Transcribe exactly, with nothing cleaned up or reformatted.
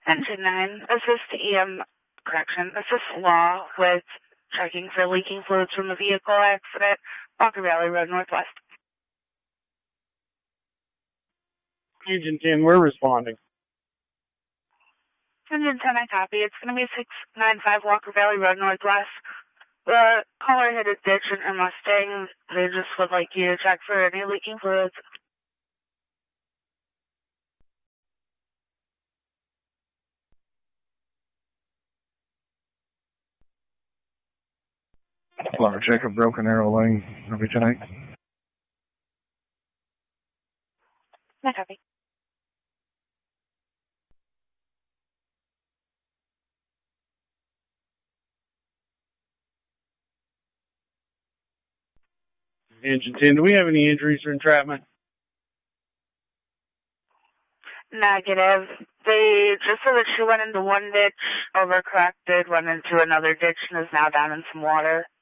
Engine nine, assist E M, correction, assist Law with checking for leaking fluids from a vehicle accident, Walker Valley Road Northwest. Engine ten, we're responding. Engine ten, I copy. It's going to be six nine five Walker Valley Road Northwest. The caller hit a ditch in her Mustang. They just would like you to check for any leaking fluids. Hello, check a Broken Arrow Lane. Copy tonight. I copy. Engine ten, do we have any injuries or entrapment? Negative. They just said that she went into one ditch, overcorrected, went into another ditch, and is now down in some water.